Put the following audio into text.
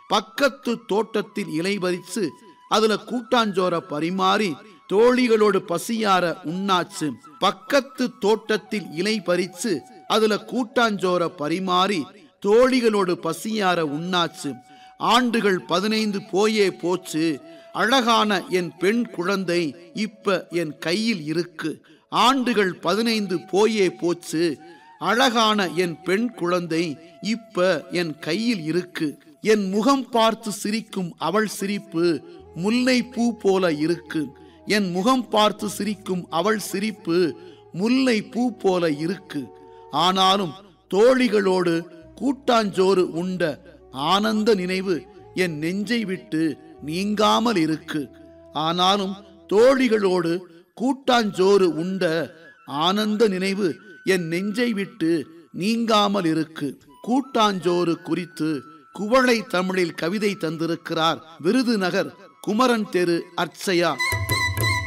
பக்கத்து தோட்டத்தில் இலை பறிச்சு அதுல கூட்டாஞ்சோற பரிமாறி தோழிகளோடு பசியார உண்ணாச்சு. பக்கத்து தோட்டத்தில் இலை பறிச்சு அதுல கூட்டாஞ்சோற பரிமாறி தோழிகளோடு பசியார உண்ணாச்சு. ஆண்டுகள் 15 போயே போச்சு, அழகான என் பெண் குழந்தை இப்ப என் கையில் இருக்கு. ஆண்டுகள் 15 போயே போச்சு, அழகான என் பெண் குழந்தை இப்ப என் கையில் இருக்கு. என் முகம் பார்த்து சிரிக்கும் அவள் சிரிப்பு முல்லை பூ போல இருக்கு. என் முகம் பார்த்து சிரிக்கும் அவள் சிரிப்பு முல்லை பூ போல இருக்கு. ஆனாலும் தோழிகளோடு கூட்டாஞ்சோறு உண்ட ஆனந்த நினைவு என் நெஞ்சை விட்டு நீங்காமல் இருக்கு. ஆனாலும் தோழிகளோடு கூட்டாஞ்சோறு உண்ட ஆனந்த நினைவு என் நெஞ்சை விட்டு நீங்காமல் இருக்கு. கூட்டாஞ்சோறு குறித்து குவளை தமிழில் கவிதை தந்திருக்கிறார் விருதுநகர் குமரன் தெரு அர்ச்சயா.